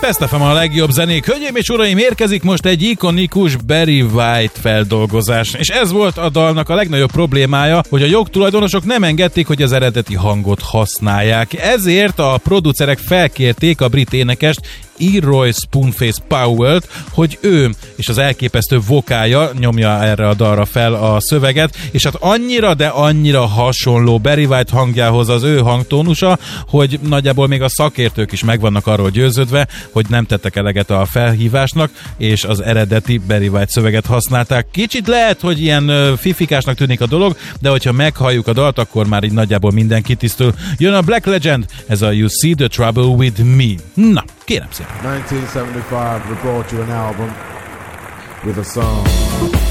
Best FM a legjobb zenék. Hölgyeim és uraim, érkezik most egy ikonikus Barry White feldolgozás. És ez volt a dalnak a legnagyobb problémája, hogy a jogtulajdonosok nem engedték, hogy az eredeti hangot használják. Ezért a producerek felkérték a brit énekest, Elroy Spoonface Powell-t, hogy ő és az elképesztő vokája nyomja erre a dalra fel a szöveget, és hát annyira, de annyira hasonló Barry White hangjához az ő hangtónusa, hogy nagyjából még a szakértők is meg vannak arról győződve, hogy nem tettek eleget a felhívásnak, és az eredeti Barry White szöveget használták. Kicsit lehet, hogy ilyen fifikásnak tűnik a dolog, de hogyha meghalljuk a dalt, akkor már így nagyjából mindenki tisztul. Jön a Black Legend, ez a You See the Trouble with Me. Na, kérem szépen. 1975, we brought you an album with a song.